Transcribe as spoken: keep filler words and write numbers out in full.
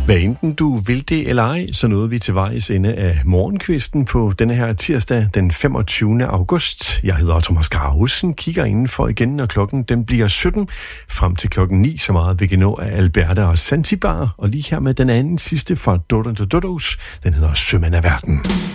Hvad enten du vil det eller ej, så nåede vi til vejs ende af morgenkvisten på denne her tirsdag den femogtyvende august. Jeg hedder Thomas Carhusen, kigger indenfor igen, når klokken den bliver sytten. Frem til klokken ni, så meget vi kan nå af Alberta og Zanzibar. Og lige her med den anden sidste fra Dodo Dodos, den hedder Sømand af verden.